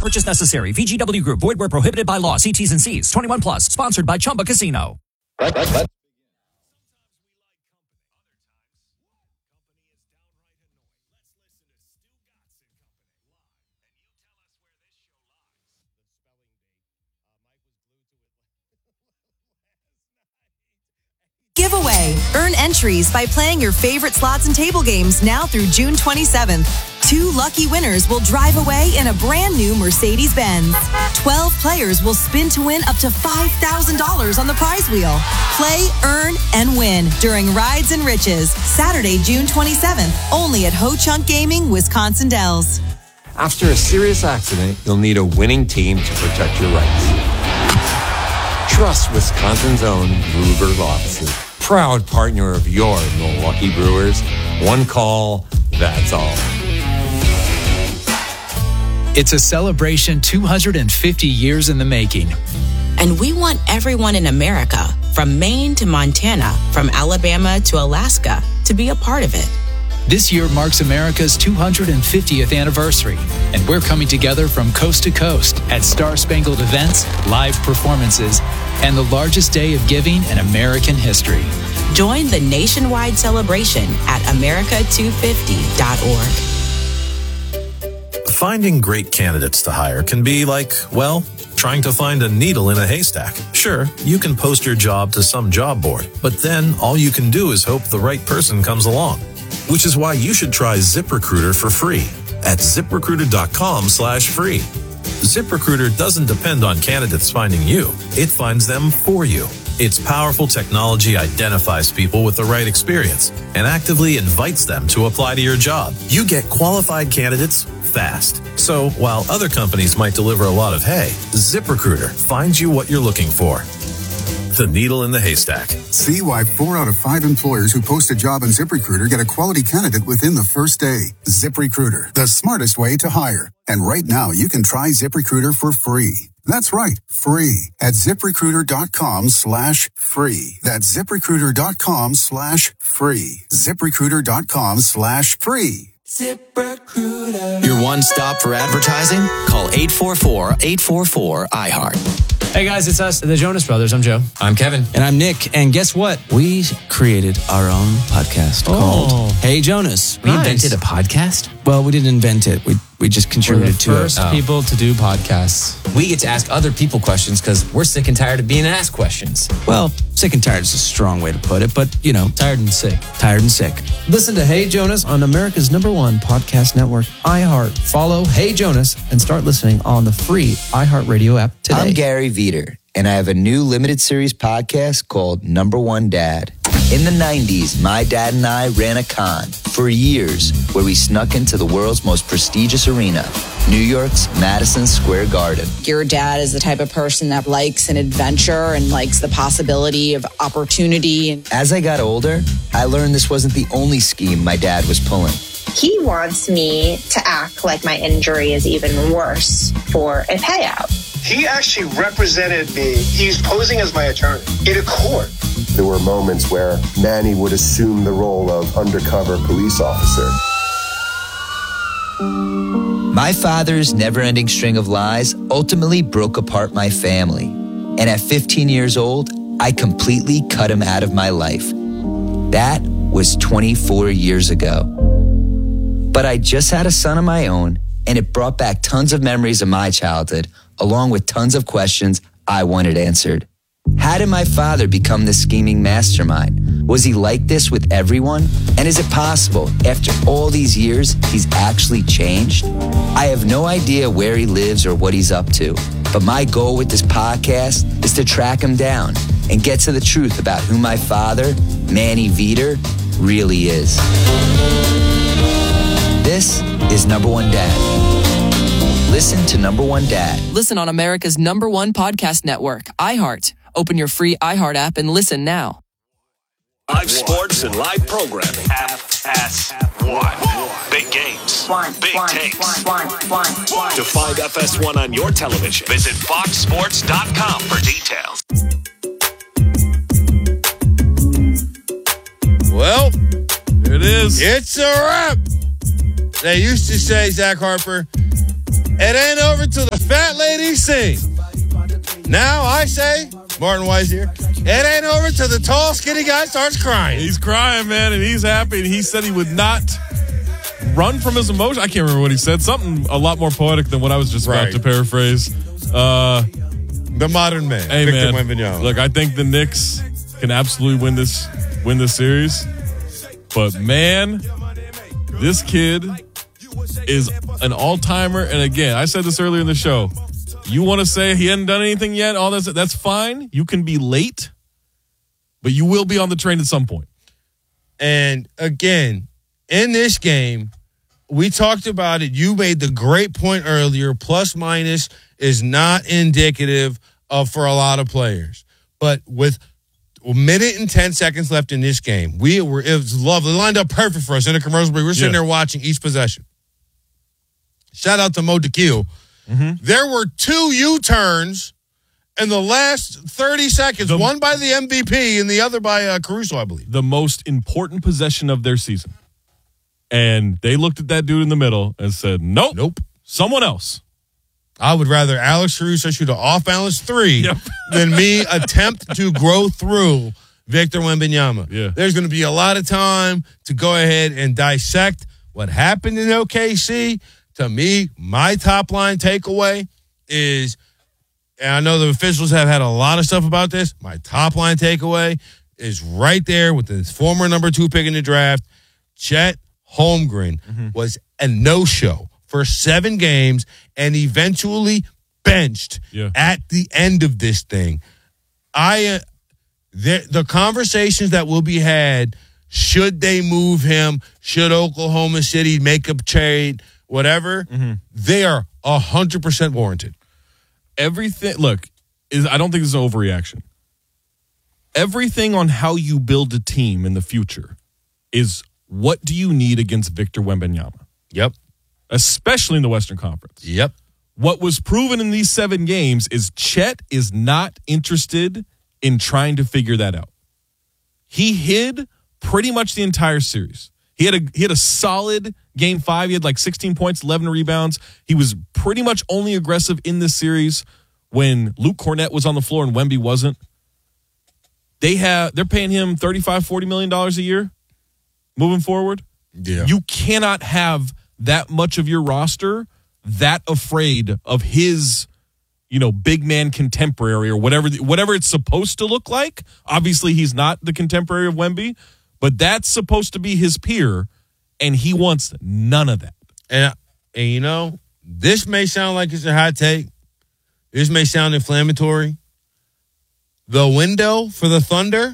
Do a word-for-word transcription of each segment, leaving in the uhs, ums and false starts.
purchase necessary. V G W Group. Void where prohibited by law. See T's and C's. twenty-one plus. Sponsored by Chumba Casino. Let, let, let. Giveaway. Earn entries by playing your favorite slots and table games now through June twenty-seventh. Two lucky winners will drive away in a brand new Mercedes-Benz. twelve players will spin to win up to five thousand dollars on the prize wheel. Play, earn, and win during Rides and Riches. Saturday, June twenty-seventh. Only at Ho Chunk Gaming, Wisconsin Dells. After a serious accident, you'll need a winning team to protect your rights. Trust Wisconsin's own Ruger Law Offices. Proud partner of your Milwaukee Brewers. One call, that's all. It's a celebration two hundred fifty years in the making. And we want everyone in America, from Maine to Montana, from Alabama to Alaska, to be a part of it. This year marks America's two hundred fiftieth anniversary, and we're coming together from coast to coast at Star-Spangled events, live performances, and the largest day of giving in American history. Join the nationwide celebration at america two fifty dot org. Finding great candidates to hire can be like, well, trying to find a needle in a haystack. Sure, you can post your job to some job board, but then all you can do is hope the right person comes along. Which is why you should try ZipRecruiter for free at ZipRecruiter.com slash free. ZipRecruiter doesn't depend on candidates finding you. It finds them for you. Its powerful technology identifies people with the right experience and actively invites them to apply to your job. You get qualified candidates fast. So while other companies might deliver a lot of hay, ZipRecruiter finds you what you're looking for. The needle in the haystack. See why four out of five employers who post a job on ZipRecruiter get a quality candidate within the first day. ZipRecruiter, the smartest way to hire. And right now, you can try ZipRecruiter for free. That's right, free at ZipRecruiter.com slash free. That's ZipRecruiter.com slash free. ZipRecruiter.com slash free. ZipRecruiter. Your one stop for advertising? Call eight four four, eight four four, I heart. Hey guys, it's us, the Jonas Brothers. I'm Joe. I'm Kevin. And I'm Nick. And guess what? We created our own podcast oh. called Hey Jonas. We nice. invented a podcast? Well, we didn't invent it. We we just contributed to it. We're the first oh. people to do podcasts. We get to ask other people questions because we're sick and tired of being asked questions. Well, sick and tired is a strong way to put it, but, you know. Tired and sick. Tired and sick. Listen to Hey Jonas on America's number one podcast network, iHeart. Follow Hey Jonas and start listening on the free iHeartRadio app today. I'm Gary Veter, and I have a new limited series podcast called Number One Dad. In the nineties, my dad and I ran a con for years where we snuck into the world's most prestigious arena, New York's Madison Square Garden. Your dad is the type of person that likes an adventure and likes the possibility of opportunity. As I got older, I learned this wasn't the only scheme my dad was pulling. He wants me to act like my injury is even worse for a payout. He actually represented me. He's posing as my attorney in a court. There were moments where Manny would assume the role of undercover police officer. My father's never-ending string of lies ultimately broke apart my family. And at fifteen years old, I completely cut him out of my life. That was twenty-four years ago. But I just had a son of my own, and it brought back tons of memories of my childhood, along with tons of questions I wanted answered. How did my father become this scheming mastermind? Was he like this with everyone? And is it possible, after all these years, he's actually changed? I have no idea where he lives or what he's up to, but my goal with this podcast is to track him down and get to the truth about who my father, Manny Veter, really is. This is Number One Dad. Listen to Number One Dad. Listen on America's number one podcast network, iHeart. Open your free iHeart app and listen now. Live sports and live programming. F S one. Big games. One, Big one, takes. One, one, one, one. To find F S one on your television, visit fox sports dot com for details. Well, it is. It's a wrap. They used to say, Zach Harper, it ain't over till the we sing. Now I say, Martin Weiss here, it ain't over till the tall, skinny guy starts crying. He's crying, man, and he's happy. And he said he would not run from his emotion. I can't remember what he said. Something a lot more poetic than what I was just Right. about to paraphrase. Uh, the modern man, hey, Victor man, Wembanyama. Look, I think the Knicks can absolutely win this win this series. But, man, this kid is an all-timer. And, again, I said this earlier in the show. You want to say he hadn't done anything yet? All that's that's fine. You can be late, but you will be on the train at some point. And, again, in this game, we talked about it. You made the great point earlier. Plus minus is not indicative of for a lot of players. But with a minute and ten seconds left in this game, we were it was lovely. It lined up perfect for us in a commercial break. We're sitting Yeah. there watching each possession. Shout out to Mo DeKeel. Mm-hmm. There were two U-turns in the last thirty seconds, The- one by the M V P and the other by uh, Caruso, I believe. The most important possession of their season. And they looked at that dude in the middle and said, nope, Nope. someone else. I would rather Alex Caruso shoot an off-balance three Yep. than me attempt to grow through Victor Wembanyama. Yeah. There's going to be a lot of time to go ahead and dissect what happened in O K C. To me, my top-line takeaway is, and I know the officials have had a lot of stuff about this, my top-line takeaway is right there with the former number two pick in the draft, Chet Holmgren, Mm-hmm. was a no-show for seven games and eventually benched Yeah. at the end of this thing. I uh, the, the conversations that will be had, should they move him, should Oklahoma City make a trade, whatever, Mm-hmm. they are one hundred percent warranted. Everything, look, is I don't think it's an overreaction. Everything on how you build a team in the future is what do you need against Victor Wembanyama? Yep. Especially in the Western Conference. Yep. What was proven in these seven games is Chet is not interested in trying to figure that out. He hid pretty much the entire series. He had a he had a solid game five. He had like sixteen points, eleven rebounds. He was pretty much only aggressive in this series when Luke Cornett was on the floor and Wemby wasn't. They have they're paying him thirty-five, forty million dollars a year moving forward. Yeah. You cannot have that much of your roster that afraid of his, you know, big man contemporary or whatever whatever it's supposed to look like. Obviously, he's not the contemporary of Wemby, but that's supposed to be his peer, and he wants none of that. And, and you know, this may sound like it's a hot take. This may sound inflammatory. The window for the Thunder,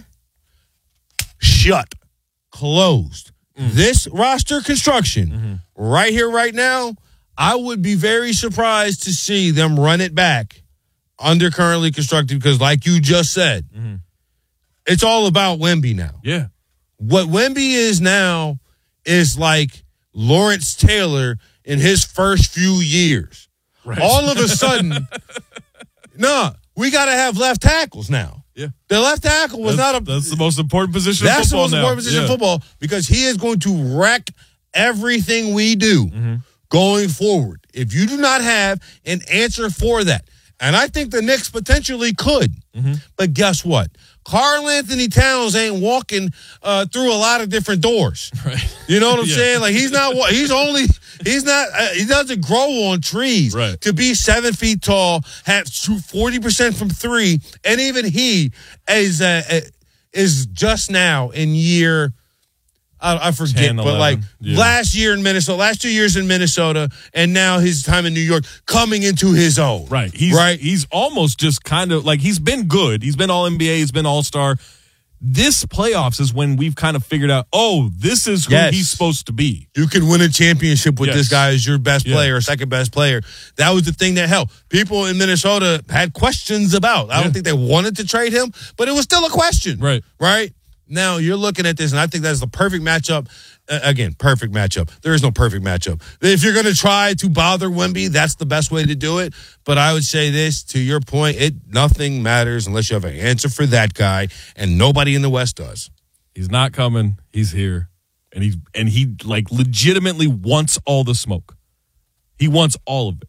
shut, closed. Mm. This roster construction, Mm-hmm. right here, right now, I would be very surprised to see them run it back under currently constructed because, like you just said, Mm-hmm. it's all about Wemby now. Yeah. What Wemby is now is like Lawrence Taylor in his first few years. Right. All of a sudden, no, we got to have left tackles now. Yeah. The left tackle was That's, not a. that's the most important position That's in the football most now. important position Yeah. in football because he is going to wreck everything we do Mm-hmm. going forward. If you do not have an answer for that, and I think the Knicks potentially could, Mm-hmm. but guess what? Karl Anthony Towns ain't walking uh, through a lot of different doors. Right. You know what I'm Yeah. saying? Like he's not. wa- He's only. He's not. Uh, he doesn't grow on trees. Right. To be seven feet tall, have forty percent from three, and even he is uh, uh, is just now in year. I, I forget, ten, but eleven, like yeah. last year in Minnesota, last two years in Minnesota, and now his time in New York coming into his own. Right. He's Right. He's almost just kind of like he's been good. He's been all N B A. He's been all star. This playoffs is when we've kind of figured out, oh, this is who Yes. he's supposed to be. You can win a championship with Yes. this guy as your best Yeah. player or second best player. That was the thing that helped. People in Minnesota had questions about. I Yeah. don't think they wanted to trade him, but it was still a question. Right. Right? Now you're looking at this, and I think that's the perfect matchup. Uh, again, perfect matchup. There is no perfect matchup. If you're going to try to bother Wemby, that's the best way to do it. But I would say this, to your point, it nothing matters unless you have an answer for that guy, and nobody in the West does. He's not coming. He's here. And he and he like legitimately wants all the smoke. He wants all of it.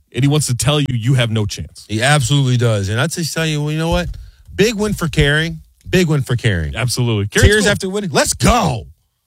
and he wants to tell you you have no chance. He absolutely does. And I'd just tell you, well, you know what? Big win for Caring. Big win for Caring. Absolutely. Tears cool. after winning. Let's go.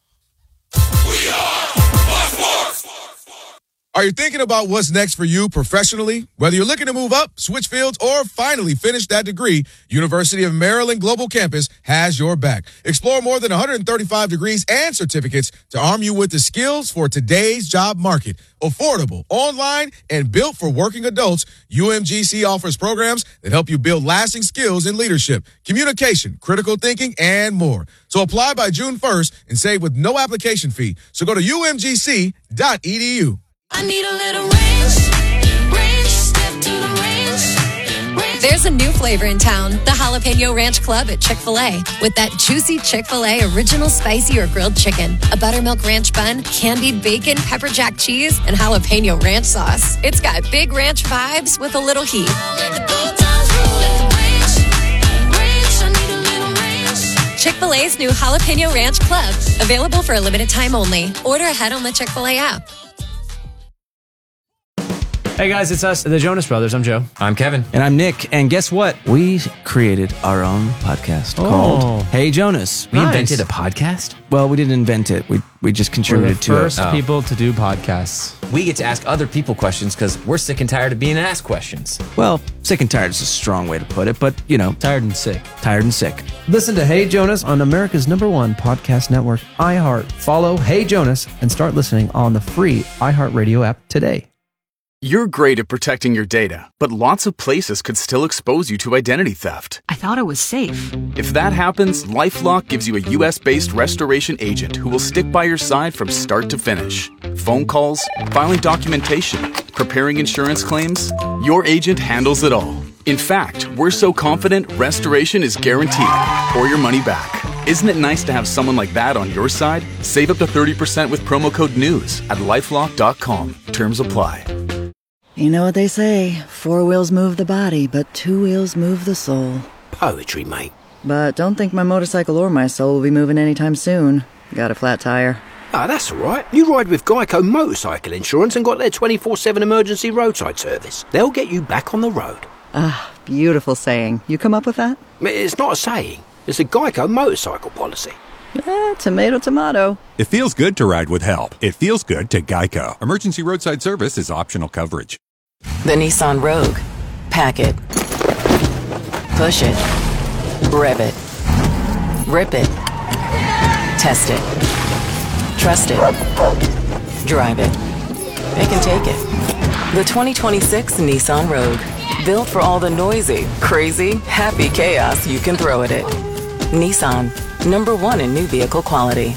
Are you thinking about what's next for you professionally? Whether you're looking to move up, switch fields, or finally finish that degree, University of Maryland Global Campus has your back. Explore more than one hundred thirty-five degrees and certificates to arm you with the skills for today's job market. Affordable, online, and built for working adults, U M G C offers programs that help you build lasting skills in leadership, communication, critical thinking, and more. So apply by June first and save with no application fee. So go to U M G C dot E D U. I need a little ranch, ranch, step to the ranch, ranch. There's a new flavor in town, the Jalapeno Ranch Club at Chick-fil-A. With that juicy Chick-fil-A original spicy or grilled chicken, a buttermilk ranch bun, candied bacon, pepper jack cheese, and jalapeno ranch sauce. It's got big ranch vibes with a little heat. Chick-fil-A's new Jalapeno Ranch Club, available for a limited time only. Order ahead on the Chick-fil-A app. Hey guys, it's us, the Jonas Brothers. I'm Joe. I'm Kevin. And I'm Nick. And guess what? We created our own podcast Oh. called Hey Jonas. We Nice. invented a podcast? Well, we didn't invent it. We we just We're the contributed to first it. Oh. people to do podcasts. We get to ask other people questions because we're sick and tired of being asked questions. Well, sick and tired is a strong way to put it, but you know, Tired and sick. tired and sick. Listen to Hey Jonas on America's number one podcast network, iHeart. Follow Hey Jonas and start listening on the free iHeartRadio app today. You're great at protecting your data, but lots of places could still expose you to identity theft. I thought it was safe. If that happens, LifeLock gives you a U S based restoration agent who will stick by your side from start to finish. Phone calls, filing documentation, preparing insurance claims, your agent handles it all. In fact, we're so confident restoration is guaranteed or your money back. Isn't it nice to have someone like that on your side? Save up to thirty percent with promo code NEWS at lifelock dot com. Terms apply. You know what they say, four wheels move the body, but two wheels move the soul. Poetry, mate. But don't think my motorcycle or my soul will be moving anytime soon. Got a flat tire. Ah, that's all right. You ride with Geico Motorcycle Insurance and got their twenty-four seven emergency roadside service. They'll get you back on the road. Ah, beautiful saying. You come up with that? It's not a saying. It's a Geico motorcycle policy. Eh, tomato, tomato. It feels good to ride with help. It feels good to Geico. Emergency roadside service is optional coverage. The Nissan Rogue. Pack it. Push it. Rev it. Rip it. Test it. Trust it. Drive it. They can take it. The twenty twenty-six Nissan Rogue. Built for all the noisy, crazy, happy chaos you can throw at it. Nissan. Number one in new vehicle quality.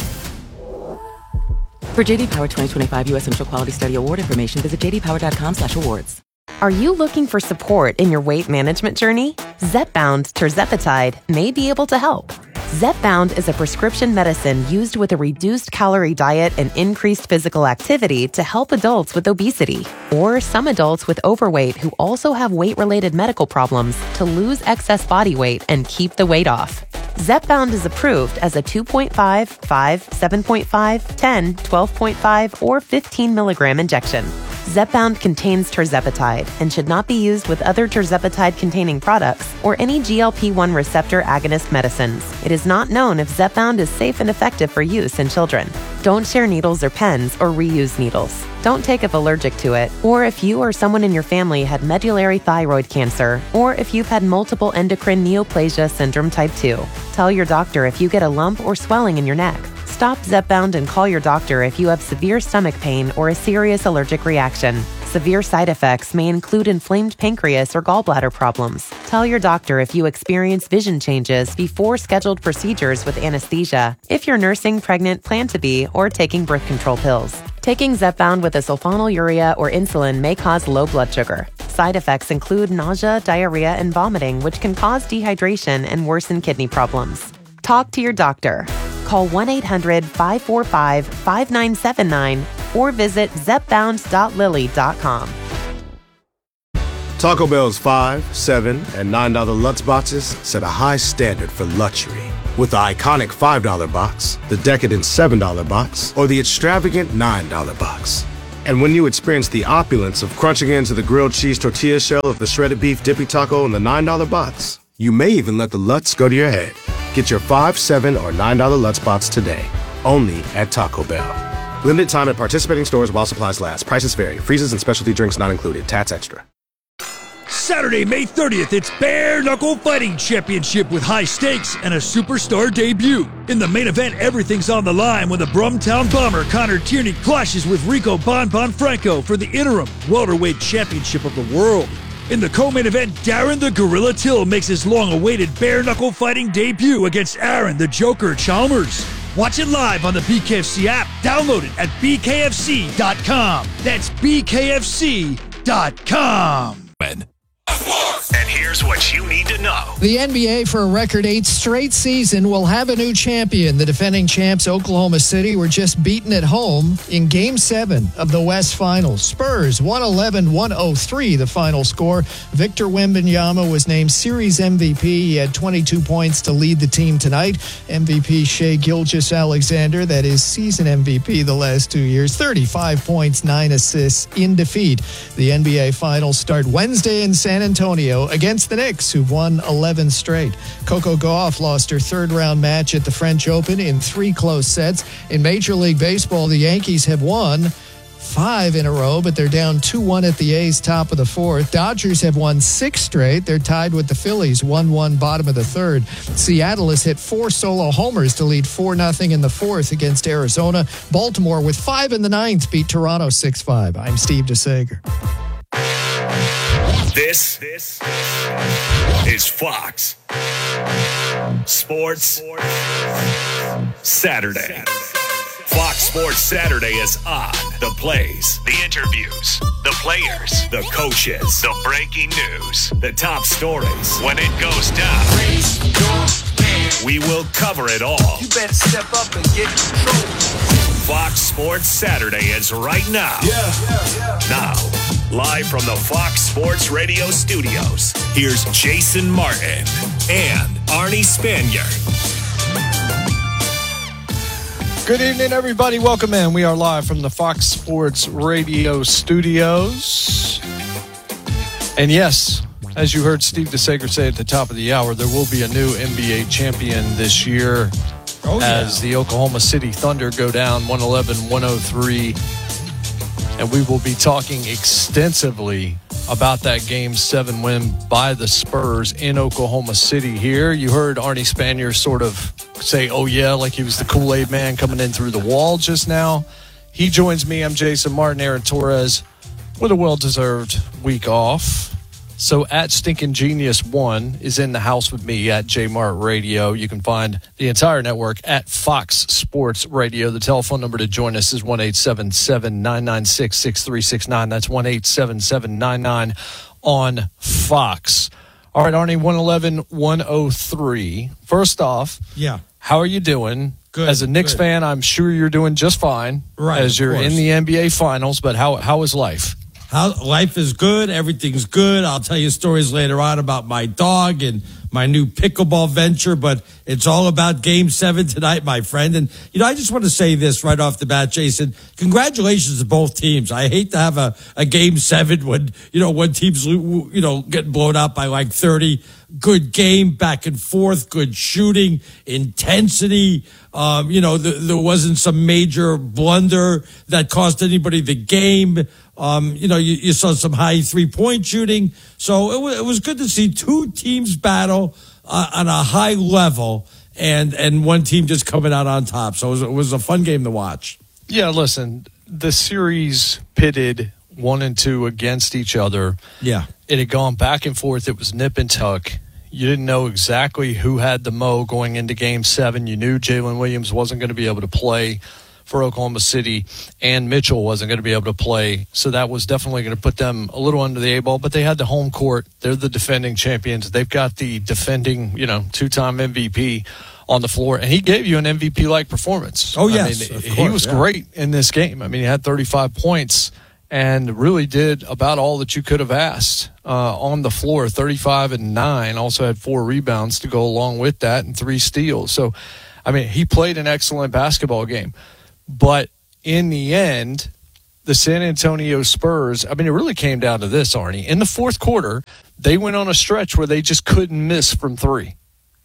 For J D Power twenty twenty-five U S Central Quality Study Award information, visit j d power dot com slash awards. Are you looking for support in your weight management journey? Zepbound tirzepatide may be able to help. Zepbound is a prescription medicine used with a reduced calorie diet and increased physical activity to help adults with obesity or some adults with overweight who also have weight-related medical problems to lose excess body weight and keep the weight off. Zepbound is approved as a two point five, five, seven point five, ten, twelve point five, or fifteen milligram injection. Zepbound contains tirzepatide and should not be used with other tirzepatide-containing products or any G L P one receptor agonist medicines. It is not known if Zepbound is safe and effective for use in children. Don't share needles or pens or reuse needles. Don't take if allergic to it, or if you or someone in your family had medullary thyroid cancer, or if you've had multiple endocrine neoplasia syndrome type two. Tell your doctor if you get a lump or swelling in your neck. Stop Zepbound and call your doctor if you have severe stomach pain or a serious allergic reaction. Severe side effects may include inflamed pancreas or gallbladder problems. Tell your doctor if you experience vision changes before scheduled procedures with anesthesia, if you're nursing, pregnant, plan to be, or taking birth control pills. Taking Zepbound with a sulfonylurea or insulin may cause low blood sugar. Side effects include nausea, diarrhea, and vomiting, which can cause dehydration and worsen kidney problems. Talk to your doctor. Call one eight hundred, five four five, five nine seven nine or visit zepbound dot lilly dot com. Taco Bell's five, seven, and nine dollar Lutz boxes set a high standard for luxury. With the iconic five dollar box, the decadent seven dollar box, or the extravagant nine dollar box. And when you experience the opulence of crunching into the grilled cheese tortilla shell of the shredded beef dippy taco in the nine dollar box, you may even let the Lutz go to your head. Get your five, seven, or nine dollar Lutz box today, only at Taco Bell. Limited time at participating stores while supplies last. Prices vary. Freezes and specialty drinks not included. Tats extra. Saturday, May thirtieth, it's Bare Knuckle Fighting Championship with high stakes and a superstar debut. In the main event, everything's on the line when the Brumtown Bomber Connor Tierney clashes with Rico Bon Bon Franco for the interim welterweight championship of the world. In the co-main event, Darren the Gorilla Till makes his long-awaited bare knuckle fighting debut against Aaron the Joker Chalmers. Watch it live on the B K F C app. Download it at B K F C dot com. That's B K F C dot com. And here's what you need to know. The N B A, for a record eighth straight season, will have a new champion. The defending champs, Oklahoma City, were just beaten at home in Game seven of the West Finals. Spurs, one eleven to one oh three, the final score. Victor Wembanyama was named Series M V P. He had twenty-two points to lead the team tonight. M V P Shai Gilgeous-Alexander, that is season M V P the last two years, thirty-five points, nine assists in defeat. The N B A Finals start Wednesday in San Antonio against the Knicks, who've won eleven straight. Coco Gauff lost her third-round match at the French Open in three close sets. In Major League Baseball, the Yankees have won five in a row, but they're down two one at the A's top of the fourth. Dodgers have won six straight. They're tied with the Phillies, one one bottom of the third. Seattle has hit four solo homers to lead four nothing in the fourth against Arizona. Baltimore, with five in the ninth, beat Toronto six five. I'm Steve DeSager. This, this is Fox Sports Saturday. Fox Sports Saturday is on. The plays, the interviews, the players, the coaches, the breaking news, the top stories. When it goes down, we will cover it all. You better step up and get control. Fox Sports Saturday is right now. Yeah, yeah, yeah. Now, live from the Fox Sports Radio studios, here's Jason Martin and Arnie Spanier. Good evening, everybody. Welcome in. We are live from the Fox Sports Radio studios. And yes, as you heard Steve DeSager say at the top of the hour, there will be a new N B A champion this year. Oh, yeah. As the Oklahoma City Thunder go down one eleven to one oh three. And we will be talking extensively about that Game seven win by the Spurs in Oklahoma City here. You heard Arnie Spanier sort of say, oh, yeah, like he was the Kool-Aid man coming in through the wall just now. He joins me. I'm Jason Martin. Aaron Torres with a well-deserved week off. So at Stinkin' Genius one is in the house with me at J Mart Radio. You can find the entire network at Fox Sports Radio. The telephone number to join us is one eight seven seven, nine nine six, six three six nine. That's one eight seven seven, nine nine on Fox. All right, Arnie, one eleven to one oh three. First off, yeah, how are you doing? Good. As a Knicks good. fan, I'm sure you're doing just fine. Right, as you're course. in the N B A Finals, but how how is life? How, life is good. Everything's good. I'll tell you stories later on about my dog and my new pickleball venture, but it's all about Game seven tonight, my friend. And, you know, I just want to say this right off the bat, Jason. Congratulations to both teams. I hate to have a, a Game seven when, you know, when teams, you know, get blown out by like thirty. Good game, back and forth, good shooting, intensity. Um, you know, the, there wasn't some major blunder that cost anybody the game. Um, you know, you, you saw some high three-point shooting. So it, w- it was good to see two teams battle uh, on a high level and, and one team just coming out on top. So it was, it was a fun game to watch. Yeah, listen, the series pitted one and two against each other. Yeah. It had gone back and forth. It was nip and tuck. You didn't know exactly who had the mo going into Game seven. You knew Jalen Williams wasn't going to be able to play for Oklahoma City, and Mitchell wasn't going to be able to play. So that was definitely going to put them a little under the A-ball, but they had the home court. They're the defending champions. They've got the defending, you know, two-time M V P on the floor, and he gave you an M V P-like performance. Oh, yes, I mean, of he course, was yeah. great in this game. I mean, he had thirty-five points and really did about all that you could have asked uh, on the floor, thirty-five and nine. Also had four rebounds to go along with that and three steals. So, I mean, he played an excellent basketball game. But in the end, the San Antonio Spurs, I mean, it really came down to this, Arnie. In the fourth quarter, they went on a stretch where they just couldn't miss from three.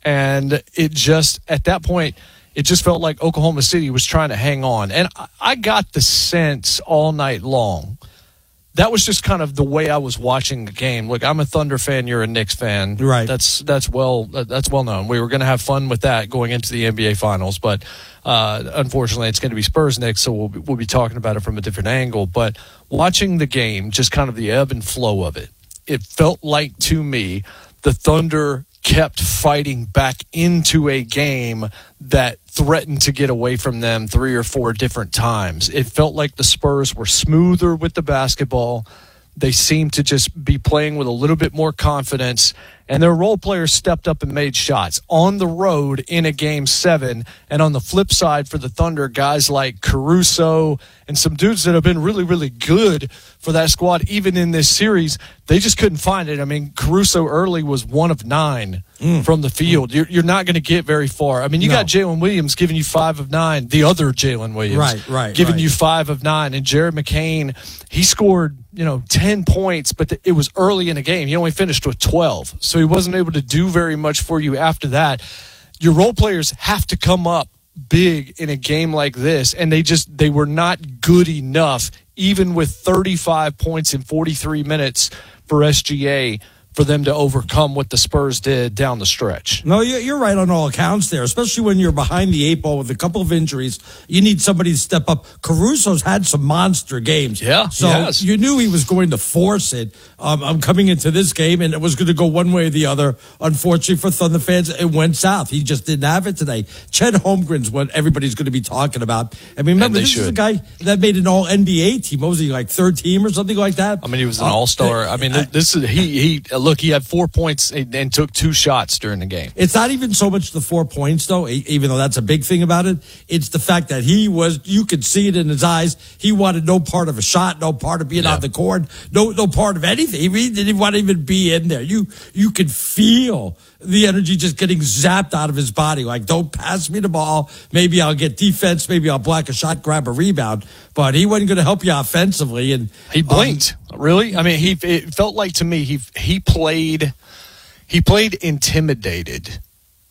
And it just, at that point, it just felt like Oklahoma City was trying to hang on. And I got the sense all night long. That was just kind of the way I was watching the game. Look, I'm a Thunder fan. You're a Knicks fan. Right. That's that's well that's well known. We were going to have fun with that going into the N B A Finals, but uh, unfortunately, it's going to be Spurs Knicks, so we'll be, we'll be talking about it from a different angle. But watching the game, just kind of the ebb and flow of it, it felt like to me the Thunder kept fighting back into a game that threatened to get away from them three or four different times. It felt like the Spurs were smoother with the basketball. They seemed to just be playing with a little bit more confidence, and their role players stepped up and made shots on the road in a game seven. And on the flip side for the Thunder, guys like Caruso and some dudes that have been really, really good for that squad, even in this series, they just couldn't find it. I mean, Caruso early was one of nine mm. from the field. You're, you're not going to get very far. I mean, you no. got Jalen Williams giving you five of nine, the other Jalen Williams, right, right, giving right. you five of nine, and Jared McCain, he scored, you know, ten points, but the, it was early in the game. He only finished with twelve, so he wasn't able to do very much for you after that. Your role players have to come up big in a game like this, and they just they were not good enough, even with thirty-five points in forty-three minutes for S G A, for them to overcome what the Spurs did down the stretch. No, you're right on all accounts there, especially when you're behind the eight ball with a couple of injuries. You need somebody to step up. Caruso's had some monster games. Yeah, So yes. you knew he was going to force it. Um, I'm coming into this game, and it was going to go one way or the other. Unfortunately for Thunder fans, it went south. He just didn't have it today. Chet Holmgren's what everybody's going to be talking about. I mean, remember, this should. is a guy that made an all N B A team. What was he, like third team or something like that? I mean, he was an uh, all-star. I mean, this is he, he look, he had four points and, and took two shots during the game. It's not even so much the four points, though, even though that's a big thing about it. It's the fact that he was, you could see it in his eyes. He wanted no part of a shot, no part of being Yeah. on the court, no no part of anything. He really didn't want to even be in there. You you could feel the energy just getting zapped out of his body. Like, don't pass me the ball. Maybe I'll get defense. Maybe I'll block a shot, grab a rebound. But he wasn't going to help you offensively. And He blinked. Um, really? I mean, he it felt like to me he he played he played intimidated.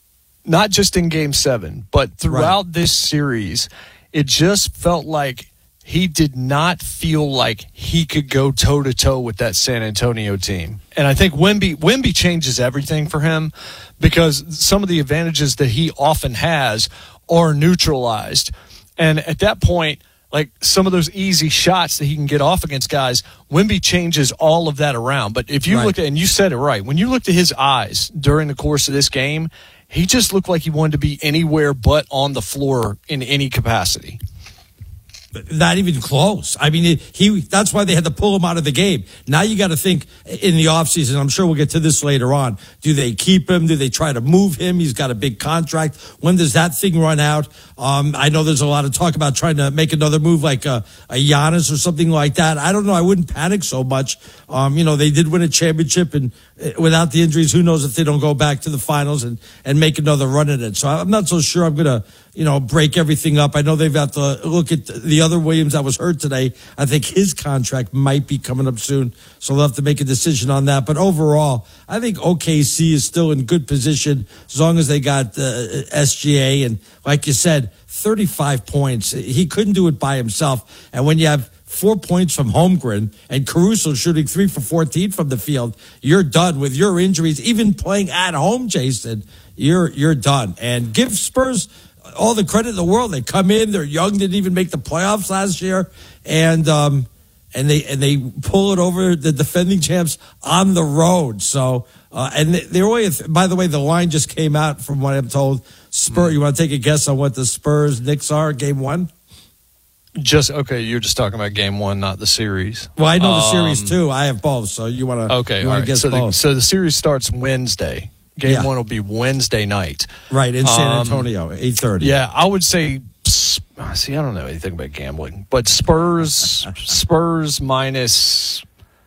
Not just in game seven, but throughout right. this series, it just felt like he did not feel like he could go toe-to-toe with that San Antonio team. And I think Wemby, Wemby changes everything for him, because some of the advantages that he often has are neutralized. And at that point, like some of those easy shots that he can get off against guys, Wemby changes all of that around. But if you right. look at, and you said it right, when you looked at his eyes during the course of this game, he just looked like he wanted to be anywhere but on the floor in any capacity. Not even close. I mean, he. That's why they had to pull him out of the game. Now you got to think in the offseason, I'm sure we'll get to this later on. Do they keep him? Do they try to move him? He's got a big contract. When does that thing run out? Um, I know there's a lot of talk about trying to make another move like a, a Giannis or something like that. I don't know. I wouldn't panic so much. Um, you know, they did win a championship, and without the injuries, who knows if they don't go back to the finals and, and make another run at it. So I'm not so sure I'm going to, you know, break everything up. I know they've got to look at the other Williams that was hurt today. I think his contract might be coming up soon, so they'll have to make a decision on that. But overall, I think O K C is still in good position as long as they got uh, S G A. And like you said, thirty-five points. He couldn't do it by himself. And when you have four points from Holmgren and Caruso shooting three for fourteen from the field, you're done with your injuries. Even playing at home, Jason, you're you're done. And give Spurs all the credit in the world. They come in, they're young, didn't even make the playoffs last year, and um, and they and they pull it over the defending champs on the road. So uh, and they, they're always. By the way, the line just came out from what I'm told. Spurs. You want to take a guess on what the Spurs Knicks are? Game one. Just okay. You're just talking about game one, not the series. Well, I know the um, series too. I have both, so you want to okay? You want right. to guess so both? The, so the series starts Wednesday. Game yeah. one will be Wednesday night, right in San um, Antonio, eight thirty. Yeah, I would say. See, I don't know anything about gambling, but Spurs, Spurs minus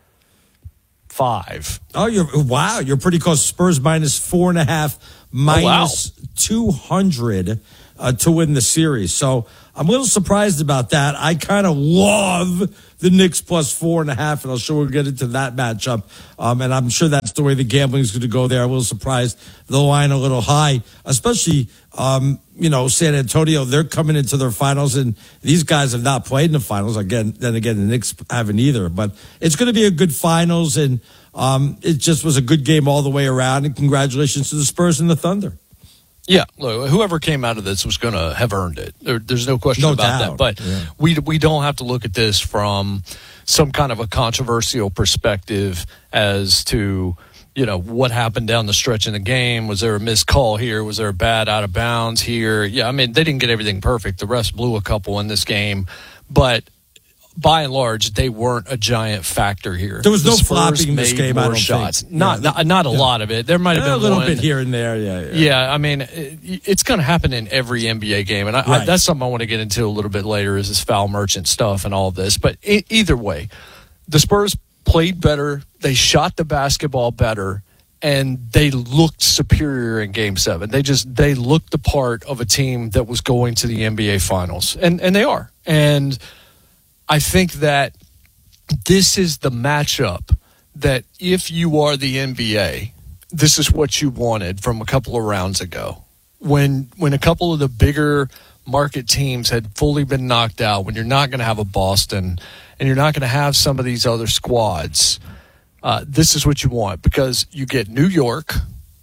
five. Oh, you're wow! You're pretty close. Spurs minus four and a half, minus oh, wow. two hundred. uh, to win the series. So I'm a little surprised about that. I kind of love the Knicks plus four and a half, and I'm sure we'll get into that matchup. Um, and I'm sure that's the way the gambling is going to go there. I'm a little surprised the line a little high, especially, um, you know, San Antonio. They're coming into their finals, and these guys have not played in the finals. Again, then again, the Knicks haven't either. But it's going to be a good finals, and um, it just was a good game all the way around. And congratulations to the Spurs and the Thunder. Yeah, look, whoever came out of this was going to have earned it. There, there's no question No about doubt. that. But Yeah. we we don't have to look at this from some kind of a controversial perspective as to, you know, what happened down the stretch in the game. Was there a missed call here? Was there a bad out of bounds here? Yeah, I mean, they didn't get everything perfect. The refs blew a couple in this game. But by and large, they weren't a giant factor here. There was The no Spurs flopping in this made game, I more don't shots. think. Not, Yeah. not not a Yeah. lot of it. There might have Yeah, been a little one. bit here and there. Yeah, yeah. Yeah, I mean, it, it's going to happen in every N B A game, and I, Right. I, that's something I want to get into a little bit later. Is this foul merchant stuff and all of this? But e- either way, the Spurs played better. They shot the basketball better, and they looked superior in Game Seven. They just they looked the part of a team that was going to the N B A Finals, and and they are. And I think that this is the matchup that if you are the N B A, this is what you wanted from a couple of rounds ago. When when a couple of the bigger market teams had fully been knocked out, when you're not going to have a Boston and you're not going to have some of these other squads, uh, this is what you want because you get New York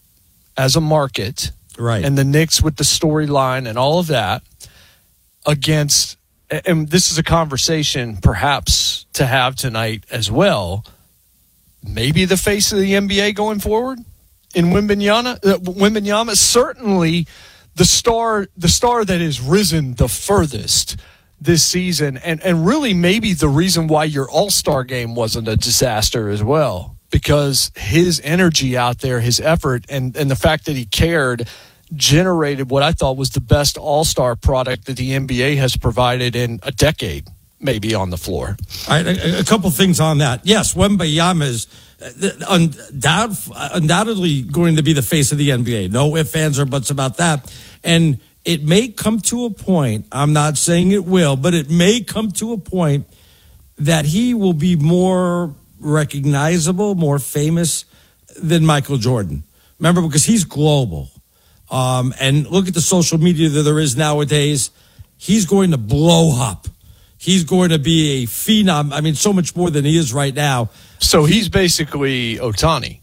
as a market, right, and the Knicks with the storyline and all of that against. And this is a conversation perhaps to have tonight as well. Maybe the face of the N B A going forward in Wembanyama. Uh, Wembanyama certainly the star, the star that has risen the furthest this season, and and really maybe the reason why your All-Star game wasn't a disaster as well, because his energy out there, his effort, and and the fact that he cared generated what I thought was the best all-star product that the N B A has provided in a decade, maybe on the floor. All right, a, a couple things on that. Yes, Wembanyama is undoubt, undoubtedly going to be the face of the N B A. No ifs, ands, or buts about that. And it may come to a point, I'm not saying it will, but it may come to a point that he will be more recognizable, more famous than Michael Jordan. Remember, because he's global. Um, and look at the social media that there is nowadays. He's going to blow up. He's going to be a phenom. I mean, so much more than he is right now. So he's basically Ohtani.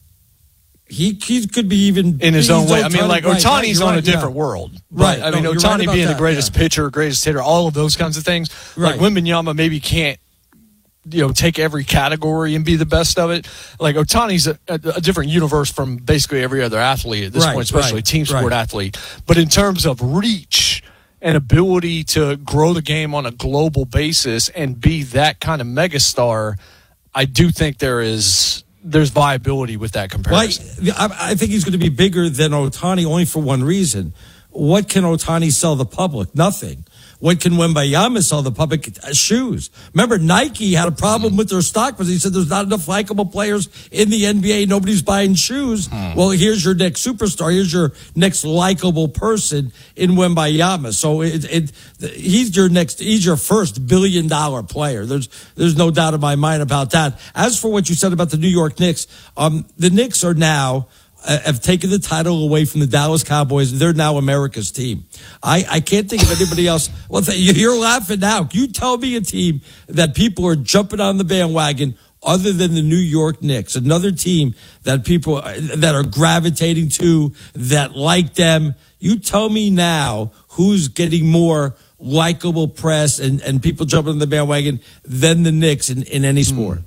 He he could be even in his own way. I mean, Ohtani, like right, Ohtani's right, on right, a different yeah. world, Right. I mean, No, you're right Ohtani about being that, the greatest yeah. pitcher, greatest hitter, all of those kinds of things. Right. Like Wembanyama maybe can't, you know, take every category and be the best of it. Like Ohtani's a, a, a different universe from basically every other athlete at this Right, point, especially right, team sport right. athlete. But in terms of reach and ability to grow the game on a global basis and be that kind of megastar, I do think there is there's viability with that comparison. Well, I, I think he's going to be bigger than Ohtani only for one reason. What can Ohtani sell the public? Nothing. What can Wembanyama sell the public? Uh, shoes. Remember, Nike had a problem with their stock because he said there's not enough likable players in the N B A. Nobody's buying shoes. Hmm. Well, here's your next superstar. Here's your next likable person in Wembanyama. So it, it, he's your next, he's your first billion dollar player. There's, there's no doubt in my mind about that. As for what you said about the New York Knicks, um, the Knicks are now, have taken the title away from the Dallas Cowboys. They're now America's team. I, I can't think of anybody else. Well, you're laughing now. You tell me a team that people are jumping on the bandwagon other than the New York Knicks, another team that people that are gravitating to, that like them. You tell me now who's getting more likable press and, and people jumping on the bandwagon than the Knicks in, in any sport.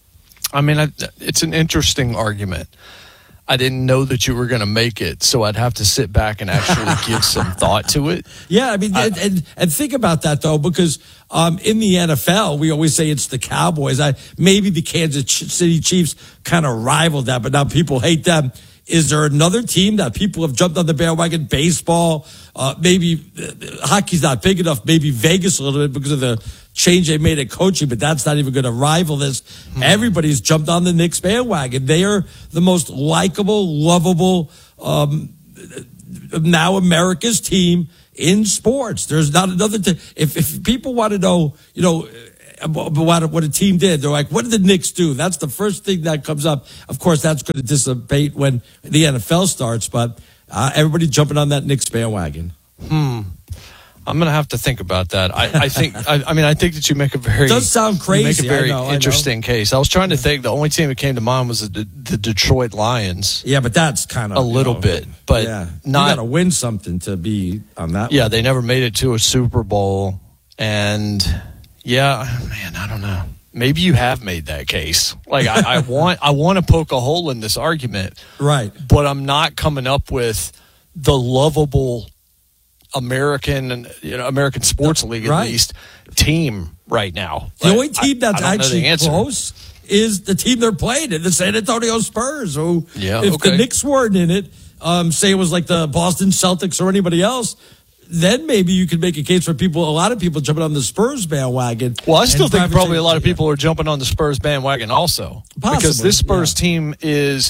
I mean, it's an interesting argument. I didn't know that you were going to make it, so I'd have to sit back and actually give some thought to it. Yeah, I mean, I, and, and, and think about that, though, because um, in the N F L, we always say it's the Cowboys. I, maybe the Kansas City Chiefs kind of rivaled that, but now people hate them. Is there another team that people have jumped on the bandwagon? Baseball, uh, maybe uh, hockey's not big enough, maybe Vegas a little bit because of the change they made at coaching, but that's not even going to rival this. Hmm. Everybody's jumped on the Knicks bandwagon. They are the most likable, lovable, um, now America's team in sports. There's not another t- if if people want to know, you know, what what a team did, they're like, what did the Knicks do? That's the first thing that comes up. Of course, that's going to dissipate when the N F L starts, but uh, everybody jumping on that Knicks bandwagon. Hmm. I'm going to have to think about that. I, I think, I, I mean, I think that you make a very, it does sound crazy. You make a very I know, interesting I case. I was trying to think, the only team that came to mind was the, the Detroit Lions. Yeah, but that's kind of a little know, bit, but yeah. not. You got to win something to be on that. Yeah, one. they never made it to a Super Bowl. And yeah, man, I don't know. Maybe you have made that case. Like I, I want, I want to poke a hole in this argument. Right. But I'm not coming up with the lovable American, you know, American sports league at right. least team right now. The like, only team that's I, I actually close is the team they're playing in, the San Antonio Spurs. Who, yeah, if okay. the Knicks weren't in it, um, say it was like the Boston Celtics or anybody else, then maybe you could make a case for people. A lot of people jumping on the Spurs bandwagon. Well, I still think probably a lot of people are jumping on the Spurs bandwagon also, Possibly, because this Spurs yeah. team is.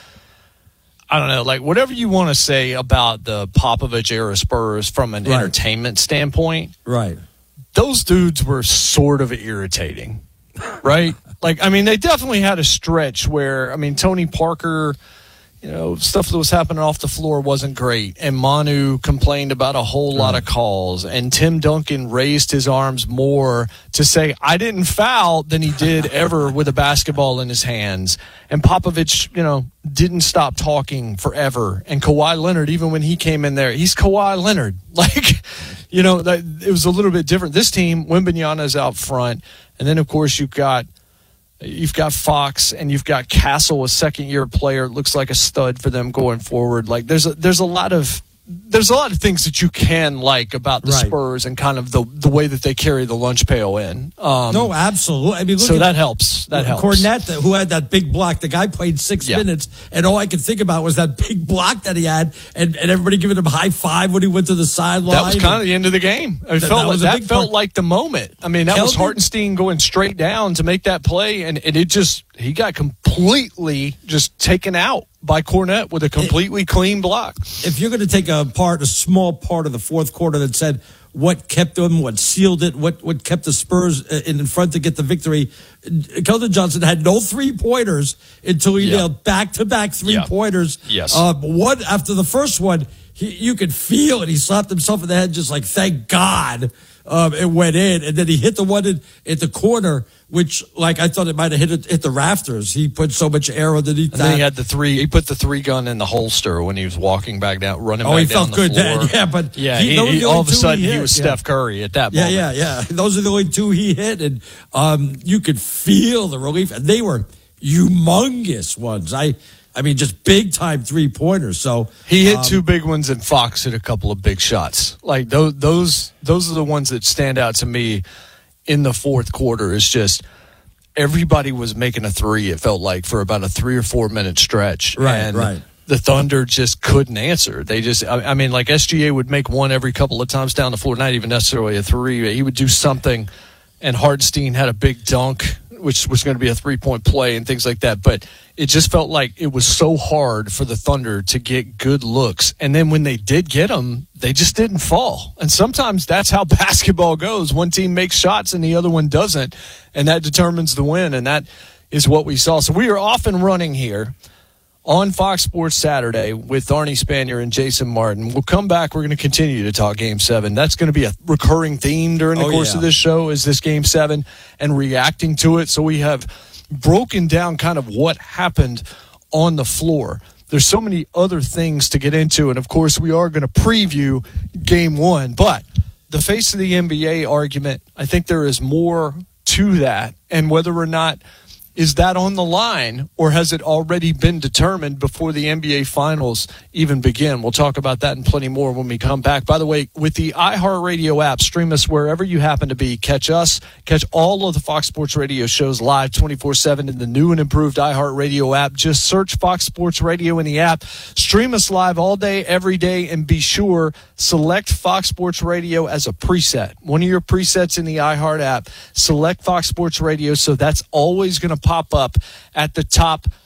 I don't know, like whatever you want to say about the Popovich era Spurs from an right. entertainment standpoint. Right. Those dudes were sort of irritating, right? Like, I mean, they definitely had a stretch where, I mean, Tony Parker, you know, stuff that was happening off the floor wasn't great. And Manu complained about a whole mm. lot of calls. And Tim Duncan raised his arms more to say, I didn't foul than he did ever with a basketball in his hands. And Popovich, you know, didn't stop talking forever. And Kawhi Leonard, even when he came in there, he's Kawhi Leonard. Like, you know, that, it was a little bit different. This team, Wembanyama's out front. And then, of course, you've got You've got Fox and you've got Castle, a second-year player. Looks like a stud for them going forward. Like there's a, there's a lot of there's a lot of things that you can like about the right. Spurs and kind of the the way that they carry the lunch pail in. Um, no, absolutely. I mean, look so at, that helps. That helps. Cornette, who had that big block, the guy played six yeah. minutes, and all I could think about was that big block that he had, and, and everybody giving him a high five when he went to the sideline. That was kind of the end of the game. It that, felt that, like, that felt part. like the moment. I mean, that Keldon, was Hartenstein going straight down to make that play, and, and it just he got completely just taken out by Cornette with a completely it, clean block. If you're going to take a part, a small part of the fourth quarter that said what kept them, what sealed it, what, what kept the Spurs in front to get the victory, Keldon Johnson had no three-pointers until he yeah. nailed back-to-back three-pointers. Yeah. Yes. Uh, one after the first one, he, you could feel it. He slapped himself in the head just like, thank God. Um, it went in, and then he hit the one in, at the corner, which, like, I thought it might have hit it, hit the rafters. He put so much air underneath and that. Then he had the three. He put the three gun in the holster when he was walking back down, running oh, back he down felt the good floor. then, yeah, but yeah, he, he, he, all of a sudden he, he was yeah. Steph Curry at that yeah, moment. Yeah, yeah, yeah. Those are the only two he hit, and um, you could feel the relief, and they were humongous ones. I. I mean, just big-time three-pointers. So he hit um, two big ones, and Fox hit a couple of big shots. Like those, those, those are the ones that stand out to me in the fourth quarter. It's just everybody was making a three. It felt like for about a three or four-minute stretch, right? And right. The Thunder just couldn't answer. They just, I, I mean, like S G A would make one every couple of times down the floor, not even necessarily a three. He would do something, and Hartenstein had a big dunk, which was going to be a three-point play and things like that. But it just felt like it was so hard for the Thunder to get good looks. And then when they did get them, they just didn't fall. And sometimes that's how basketball goes. One team makes shots and the other one doesn't, and that determines the win. And that is what we saw. So we are off and running here on Fox Sports Saturday with Arnie Spanier and Jason Martin. We'll come back. We're going to continue to talk Game seven. That's going to be a recurring theme during the oh, course yeah. of this show is this Game seven and reacting to it. So we have broken down kind of what happened on the floor. There's so many other things to get into, and, of course, we are going to preview Game one. But the face of the N B A argument, I think there is more to that, and whether or not is that on the line, or has it already been determined before the N B A Finals even begin? We'll talk about that and plenty more when we come back. By the way, with the iHeartRadio app, stream us wherever you happen to be. Catch us, catch all of the Fox Sports Radio shows live twenty-four seven in the new and improved iHeartRadio app. Just search Fox Sports Radio in the app. Stream us live all day, every day, and be sure, select Fox Sports Radio as a preset. One of your presets in the iHeart app. Select Fox Sports Radio, so that's always going to pop up at the top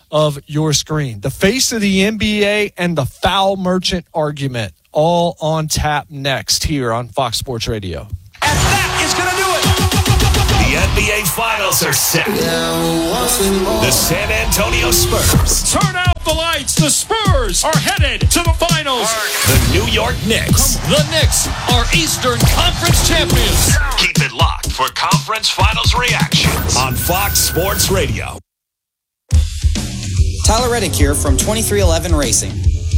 of your screen. The face of the N B A and the foul merchant argument, all on tap next here on Fox Sports Radio. The N B A Finals are set. The San Antonio Spurs. Turn out the lights. The Spurs are headed to the finals. The New York Knicks. The Knicks are Eastern Conference champions. Keep it locked for conference finals reactions on Fox Sports Radio. Tyler Reddick here from twenty-three eleven Racing.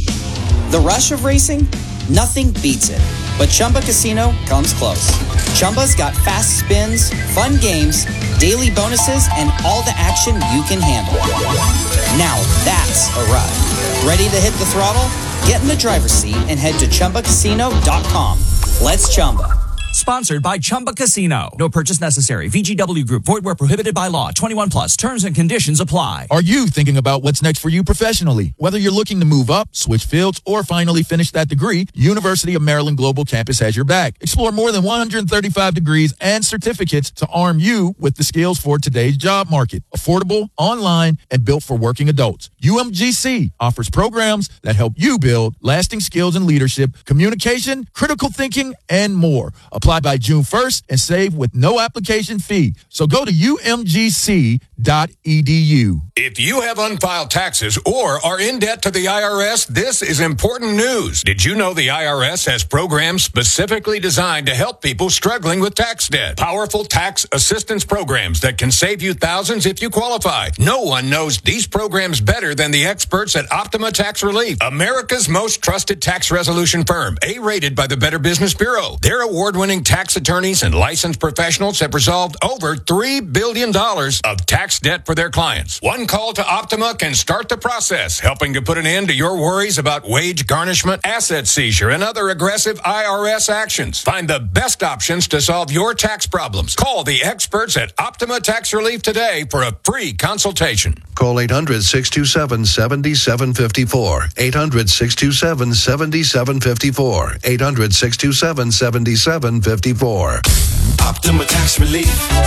The rush of racing? Nothing beats it. But Chumba Casino comes close. Chumba's got fast spins, fun games, daily bonuses, and all the action you can handle. Now that's a ride. Ready to hit the throttle? Get in the driver's seat and head to Chumba Casino dot com. Let's Chumba. Sponsored by Chumba Casino. No purchase necessary. V G W Group. Void where prohibited by law. twenty-one plus. Terms and conditions apply. Are you thinking about what's next for you professionally? Whether you're looking to move up, switch fields, or finally finish that degree, University of Maryland Global Campus has your back. Explore more than one hundred thirty-five degrees and certificates to arm you with the skills for today's job market. Affordable, online, and built for working adults. U M G C offers programs that help you build lasting skills in leadership, communication, critical thinking, and more. Apply by June first and save with no application fee. So go to U M G C dot E D U. If you have unfiled taxes or are in debt to the I R S, this is important news. Did you know the I R S has programs specifically designed to help people struggling with tax debt? Powerful tax assistance programs that can save you thousands if you qualify. No one knows these programs better than the experts at Optima Tax Relief, America's most trusted tax resolution firm, A-rated by the Better Business Bureau. Their award-winning tax attorneys and licensed professionals have resolved over three billion dollars of tax debt for their clients. One call to Optima can start the process, helping to put an end to your worries about wage garnishment, asset seizure, and other aggressive I R S actions. Find the best options to solve your tax problems. Call the experts at Optima Tax Relief today for a free consultation. Call eight hundred, six two seven, seven seven five four. eight hundred, six two seven, seven seven five four. eight hundred, six two seven, seven seven five four. Optima Tax Relief.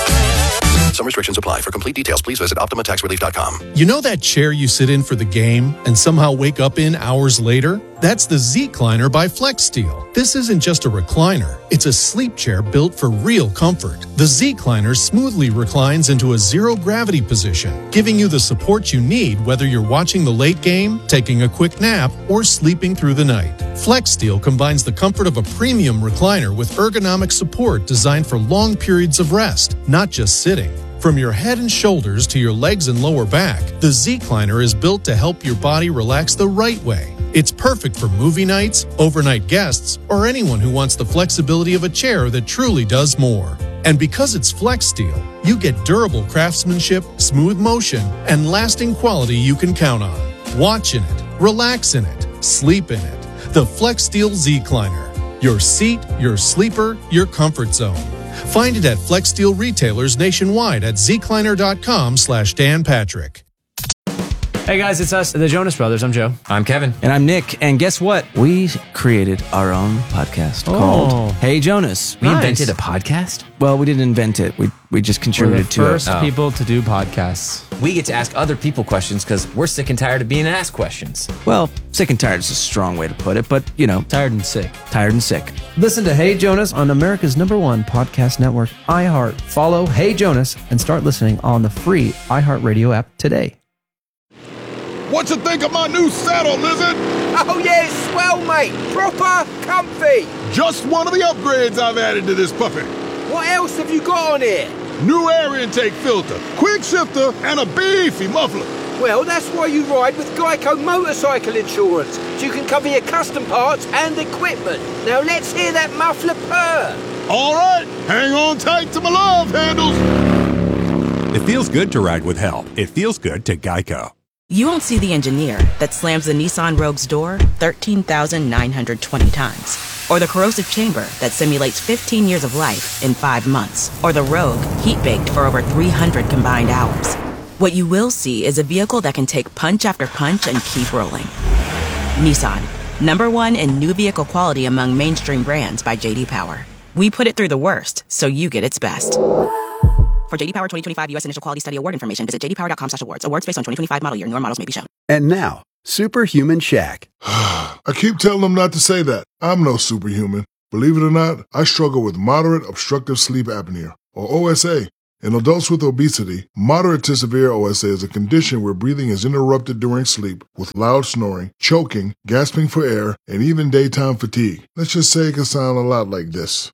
Some restrictions apply. For complete details, please visit Optima Tax Relief dot com. You know that chair you sit in for the game and somehow wake up in hours later? That's the Z-Cliner by FlexSteel. This isn't just a recliner. It's a sleep chair built for real comfort. The Z-Cliner smoothly reclines into a zero-gravity position, giving you the support you need whether you're watching the late game, taking a quick nap, or sleeping through the night. FlexSteel combines the comfort of a premium recliner with ergonomic support designed for long periods of rest, not just sitting. From your head and shoulders to your legs and lower back, the Z-Cliner is built to help your body relax the right way. It's perfect for movie nights, overnight guests, or anyone who wants the flexibility of a chair that truly does more. And because it's FlexSteel, you get durable craftsmanship, smooth motion, and lasting quality you can count on. Watch in it, relax in it, sleep in it. The FlexSteel Z-Cliner. Your seat, your sleeper, your comfort zone. Find it at FlexSteel retailers nationwide at zcliner.com slash Dan Patrick. Hey guys, it's us, the Jonas Brothers. I'm Joe. I'm Kevin. And I'm Nick. And guess what? We created our own podcast Oh. called Hey Jonas. We Nice. invented a podcast? Well, we didn't invent it. We we just We're the contributed to first it. people to do podcasts. We get to ask other people questions because we're sick and tired of being asked questions. Well, sick and tired is a strong way to put it, but you know, Tired and sick. tired and sick. Listen to Hey Jonas on America's number one podcast network, iHeart. Follow Hey Jonas and start listening on the free iHeartRadio app today. What you think of my new saddle, Lizard? Oh yeah, it's swell, mate. Proper comfy. Just one of the upgrades I've added to this puppy. What else have you got on here? New air intake filter, quick shifter, and a beefy muffler. Well, that's why you ride with Geico Motorcycle Insurance, so you can cover your custom parts and equipment. Now let's hear that muffler purr. All right, hang on tight to my love handles. It feels good to ride with help. It feels good to Geico. You won't see the engineer that slams the Nissan Rogue's door thirteen thousand nine hundred twenty times. Or the corrosive chamber that simulates fifteen years of life in five months. Or the Rogue heat-baked for over three hundred combined hours. What you will see is a vehicle that can take punch after punch and keep rolling. Nissan, number one in new vehicle quality among mainstream brands by J D Power. We put it through the worst, so you get its best. For J D Power twenty twenty-five U S Initial Quality Study Award information, visit j d power dot com slash awards. Awards based on twenty twenty-five model year. Newer models may be shown. And now, Superhuman Shaq. I keep telling them not to say that. I'm no superhuman. Believe it or not, I struggle with moderate obstructive sleep apnea, or O S A. In adults with obesity, moderate to severe O S A is a condition where breathing is interrupted during sleep with loud snoring, choking, gasping for air, and even daytime fatigue. Let's just say it can sound a lot like this.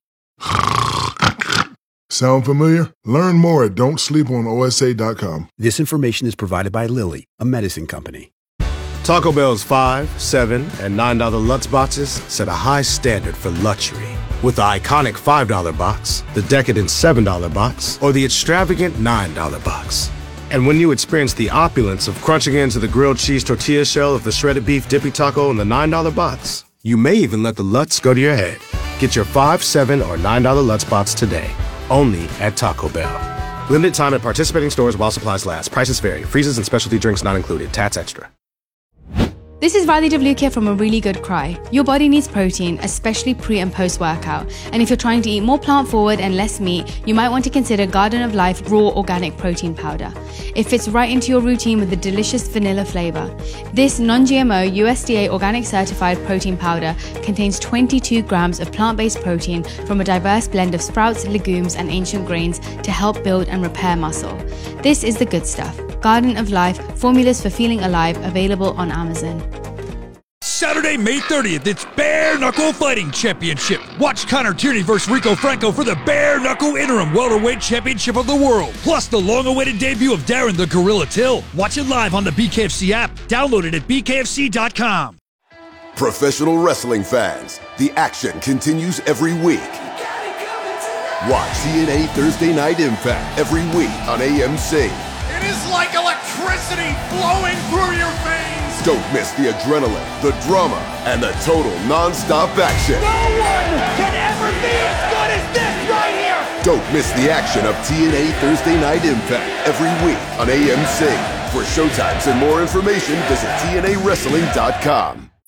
Sound familiar? Learn more at don't sleep on O S A dot com. This information is provided by Lilly, a medicine company. Taco Bell's five, seven, and nine dollar Lutz boxes set a high standard for luxury. With the iconic five dollar box, the decadent seven dollar box, or the extravagant nine dollar box. And when you experience the opulence of crunching into the grilled cheese tortilla shell of the shredded beef dippy taco in the nine dollar box, you may even let the Lutz go to your head. Get your five, seven, or nine dollar Lutz box today. Only at Taco Bell. Limited time at participating stores while supplies last. Prices vary. Freezes and specialty drinks not included. Tats extra. This is Riley DeVlukia from A Really Good Cry. Your body needs protein, especially pre and post workout. And if you're trying to eat more plant forward and less meat, you might want to consider Garden of Life Raw Organic Protein Powder. It fits right into your routine with a delicious vanilla flavor. This non-G M O U S D A organic certified protein powder contains twenty-two grams of plant-based protein from a diverse blend of sprouts, legumes, and ancient grains to help build and repair muscle. This is the good stuff. Garden of Life, formulas for feeling alive, available on Amazon. Saturday, May thirtieth, it's Bare Knuckle Fighting Championship. Watch Connor Tierney versus Rico Franco for the Bare Knuckle Interim Welterweight Championship of the World. Plus the long-awaited debut of Darren the Gorilla Till. Watch it live on the B K F C app. Download it at b k f c dot com. Professional wrestling fans, the action continues every week. Watch T N A Thursday Night Impact every week on A M C. It is like electricity flowing through your veins. Don't miss the adrenaline, the drama, and the total non-stop action. No one can ever be as good as this right here. Don't miss the action of T N A Thursday Night Impact every week on A M C. For showtimes and more information, visit T N A wrestling dot com.